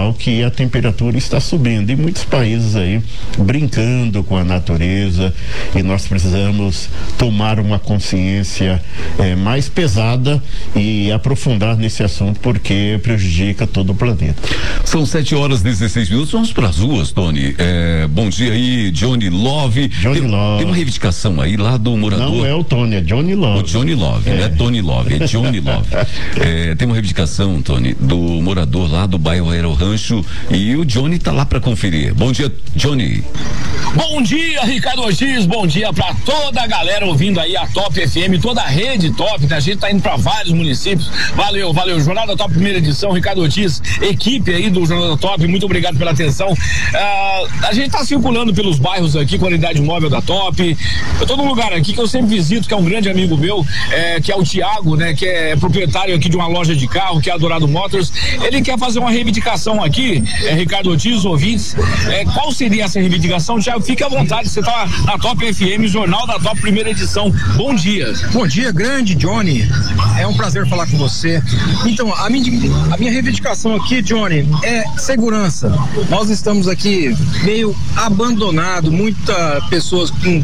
sinal que a temperatura está subindo. E muitos países aí brincando com a natureza, e nós precisamos tomar uma consciência mais pesada e aprofundar nesse assunto, porque prejudica todo o planeta. São 7h16. Vamos para as ruas, Tony. Bom dia aí, Johnny Love. Love. Tem uma reivindicação aí lá do morador. Não é o Tony, é Johnny Love. O Johnny Love, não é Tony Love, é Johnny Love. Tem uma reivindicação, Tony, do morador lá do bairro Aero Rancho, e o Johnny tá lá para conferir. Bom dia, Johnny. Bom dia, Ricardo Ortiz, bom dia pra toda a galera ouvindo aí a Top FM, toda a rede Top, né? A gente tá indo pra vários municípios. Valeu, Jornal da Top, primeira edição, Ricardo Ortiz, equipe aí do Jornal da Top, muito obrigado pela atenção. A gente tá circulando pelos bairros aqui com a unidade móvel da Top. Eu tô num lugar aqui que eu sempre visito, que é um grande amigo meu, que é o Thiago, né? Que é proprietário aqui de uma loja de carro, que é a Dourado Motors. Ele quer fazer uma reivindicação aqui, Ricardo Ortiz, ouvintes. Qual seria essa reivindicação, Thiago? Fique à vontade, você tá na Top FM, Jornal da Top, primeira edição. Bom dia. Bom dia, grande Johnny. É um prazer falar com você. Então, a minha reivindicação aqui, Johnny, é segurança. Nós estamos aqui meio abandonado, muitas pessoas com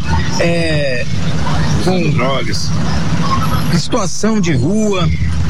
drogas, situação de rua.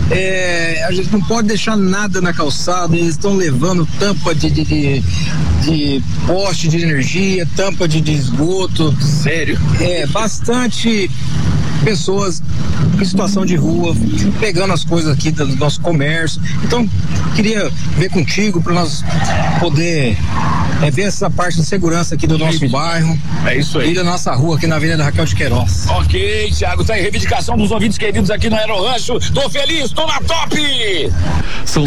A gente não pode deixar nada na calçada. Eles estão levando tampa de poste de energia, tampa de esgoto. Sério? Bastante pessoas em situação de rua, pegando as coisas aqui do nosso comércio. Então, queria ver contigo para nós poder ver essa parte de segurança aqui do nosso bairro. É isso aí. E da nossa rua aqui na Avenida Raquel de Queiroz. Ok, Thiago, tá aí, reivindicação dos ouvintes queridos aqui no Aero Rancho. Tô feliz, tô na Top! São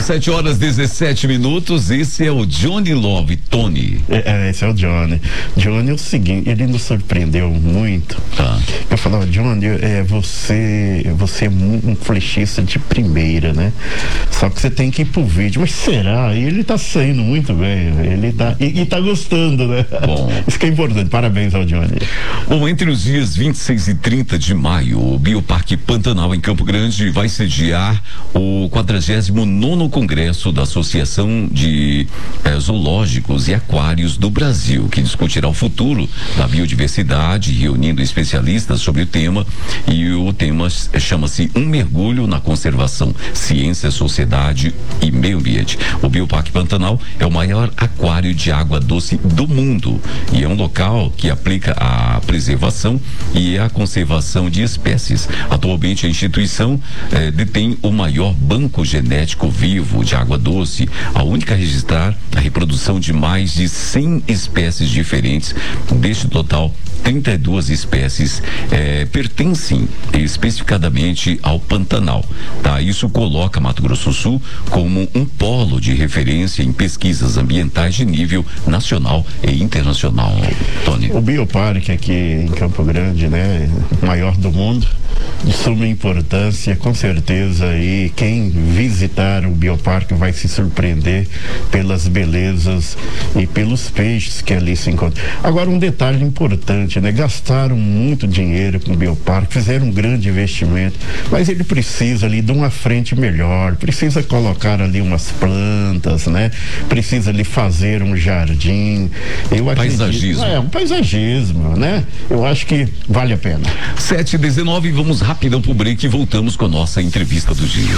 7h17. Esse é o Johnny Love, Tony. Esse é o Johnny. Johnny é o seguinte, ele nos surpreendeu muito. Eu falava, Johnny, você é um flechista de primeira, né? Só que você tem que ir pro vídeo. Mas será? E ele tá saindo muito bem. Ele tá, e tá gostando, né? Bom. Isso que é importante. Parabéns ao Johnny. Bom, entre os dias 26 e 30 de maio, o Bioparque Pantanal, em Campo Grande, vai sediar o 49º Congresso da Associação de Zoológicos e Aquários do Brasil, que discutirá o futuro da biodiversidade, reunindo especialistas sobre o tema. E o tema chama-se Um Mergulho na Conservação, Ciência, Sociedade e Meio Ambiente. O Bioparque Pantanal é o maior aquário de água doce do mundo e é um local que aplica a preservação e a conservação de espécies. Atualmente, a instituição detém o maior banco genético vivo de água doce, a única a registrar a reprodução de mais de 100 espécies diferentes. Deste total, 32 espécies pertencem especificadamente ao Pantanal, tá? Isso coloca Mato Grosso do Sul como um polo de referência em pesquisas ambientais de nível nacional e internacional, Tony. O Bioparque aqui em Campo Grande, né? Maior do mundo, de suma importância, com certeza, e quem visitar o Bioparque vai se surpreender pelas belezas e pelos peixes que ali se encontram. Agora, um detalhe importante, né? Gastaram muito dinheiro com o Bioparque, fizeram um grande investimento, mas ele precisa ali de uma frente melhor, precisa colocar ali umas plantas, né? Precisa ali fazer um jardim. Paisagismo. Um paisagismo, né? Eu acho que vale a pena. 7h19, vamos rapidão pro break e voltamos com a nossa entrevista do dia.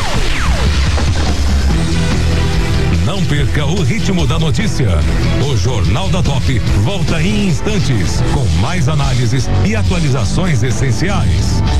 Não perca o ritmo da notícia. O Jornal da Top volta em instantes com mais análises e atualizações essenciais.